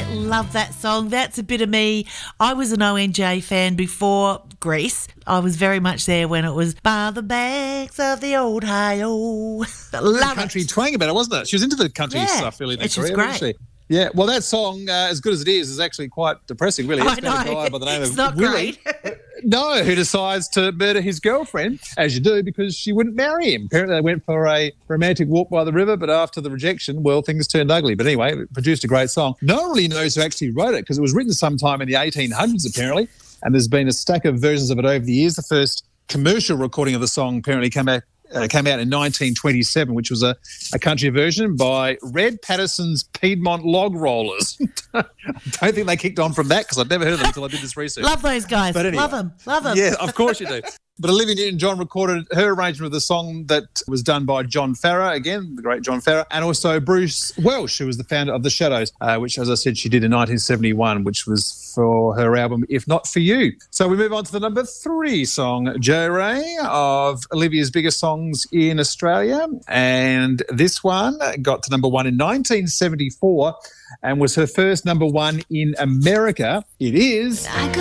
I love that song. That's a bit of me. I was an ONJ fan before Grease. I was very much there when it was by the banks of the old Ohio. Love country it. twang about it, wasn't it? She was into the country stuff really in her career, wasn't she? Yeah, well, that song, as good as it is actually quite depressing, really. It's about a guy by the name of Willie. No, who decides to murder his girlfriend, as you do, because she wouldn't marry him. Apparently, they went for a romantic walk by the river, but after the rejection, well, things turned ugly. But anyway, it produced a great song. No one really knows who actually wrote it because it was written sometime in the 1800s, apparently, and there's been a stack of versions of it over the years. The first commercial recording of the song apparently came out in 1927, which was a country version by Red Patterson's Piedmont Log Rollers. I don't think they kicked on from that because I'd never heard of them until I did this research. Love those guys. But anyway, love them. Yeah, of course you do. But Olivia Newton-John recorded her arrangement of the song that was done by John Farrar, again, the great John Farrar, and also Bruce Welch, who was the founder of The Shadows, which, as I said, she did in 1971, which was for her album If Not For You. So we move on to the number 3 song, Joe Ray, of Olivia's biggest songs in Australia. And this one got to number 1 in 1974 and was her first number 1 in America. It is...